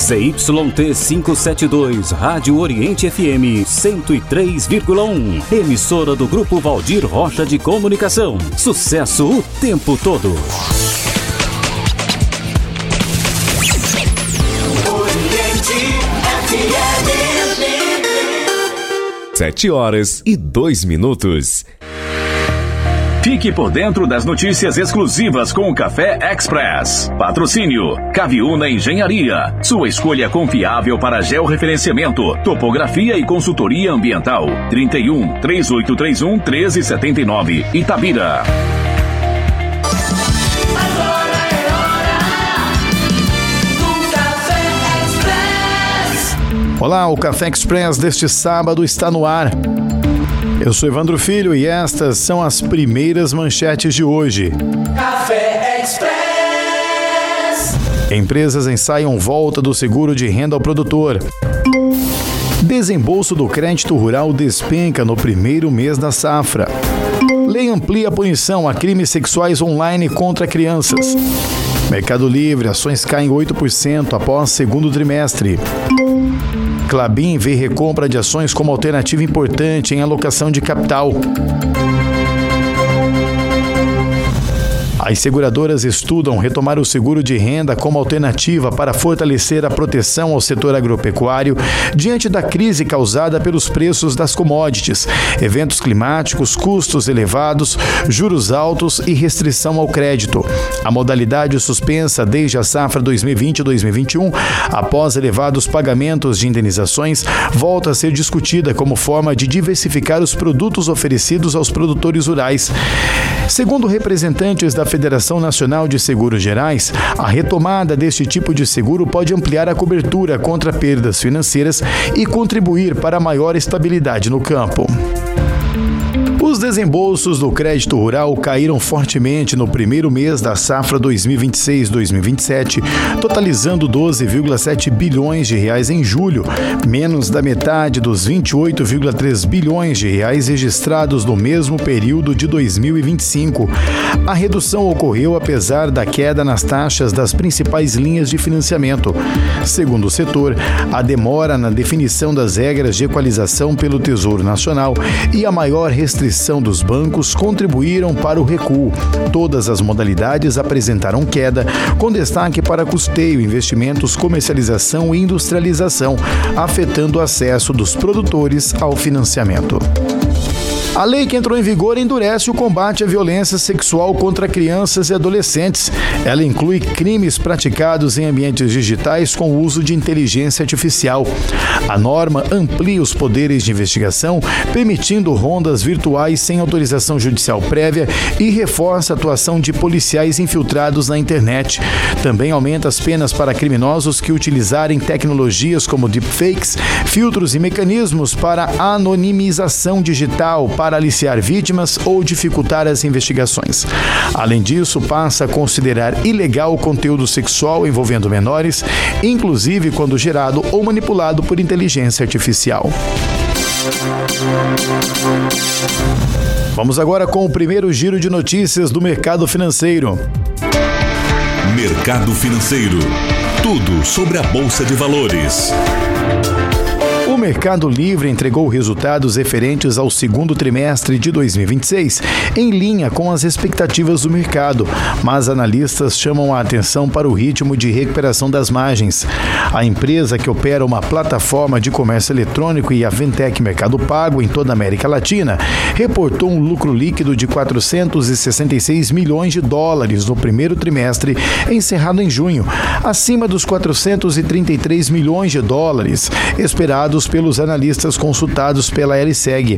ZYT 572, Rádio Oriente FM 103,1. Emissora do Grupo Valdir Rocha de Comunicação. Sucesso o tempo todo. 7h02. Fique por dentro das notícias exclusivas com o Café Express. Patrocínio Caviúna Engenharia. Sua escolha confiável para georreferenciamento, topografia e consultoria ambiental. 31 3831 1379 Itabira. Olá, o Café Express deste sábado está no ar. Eu sou Evandro Filho e estas são as primeiras manchetes de hoje. Café Express. Empresas ensaiam volta do seguro de renda ao produtor. Desembolso do crédito rural despenca no primeiro mês da safra. Lei amplia a punição a crimes sexuais online contra crianças. Mercado Livre, ações caem 8% após segundo trimestre. Klabin vê recompra de ações como alternativa importante em alocação de capital. As seguradoras estudam retomar o seguro de renda como alternativa para fortalecer a proteção ao setor agropecuário diante da crise causada pelos preços das commodities, eventos climáticos, custos elevados, juros altos e restrição ao crédito. A modalidade suspensa desde a safra 2020-2021, após elevados pagamentos de indenizações, volta a ser discutida como forma de diversificar os produtos oferecidos aos produtores rurais. Segundo representantes da Federação Nacional de Seguros Gerais, a retomada deste tipo de seguro pode ampliar a cobertura contra perdas financeiras e contribuir para a maior estabilidade no campo. Os desembolsos do crédito rural caíram fortemente no primeiro mês da safra 2026-2027, totalizando 12,7 bilhões de reais em julho, menos da metade dos 28,3 bilhões de reais registrados no mesmo período de 2025. A redução ocorreu apesar da queda nas taxas das principais linhas de financiamento. Segundo o setor, a demora na definição das regras de equalização pelo Tesouro Nacional e a maior restrição dos bancos contribuíram para o recuo. Todas as modalidades apresentaram queda, com destaque para custeio, investimentos, comercialização e industrialização, afetando o acesso dos produtores ao financiamento. A lei que entrou em vigor endurece o combate à violência sexual contra crianças e adolescentes. Ela inclui crimes praticados em ambientes digitais com o uso de inteligência artificial. A norma amplia os poderes de investigação, permitindo rondas virtuais sem autorização judicial prévia e reforça a atuação de policiais infiltrados na internet. Também aumenta as penas para criminosos que utilizarem tecnologias como deepfakes, filtros e mecanismos para anonimização digital para aliciar vítimas ou dificultar as investigações. Além disso, passa a considerar ilegal o conteúdo sexual envolvendo menores, inclusive quando gerado ou manipulado por inteligência artificial. Vamos agora com o primeiro giro de notícias do mercado financeiro. Mercado financeiro. Tudo sobre a Bolsa de Valores. O Mercado Livre entregou resultados referentes ao segundo trimestre de 2026, em linha com as expectativas do mercado, mas analistas chamam a atenção para o ritmo de recuperação das margens. A empresa, que opera uma plataforma de comércio eletrônico e a Ventec Mercado Pago em toda a América Latina, reportou um lucro líquido de 466 milhões de dólares no primeiro trimestre, encerrado em junho, acima dos 433 milhões de dólares esperados pelos analistas consultados pela LSEG.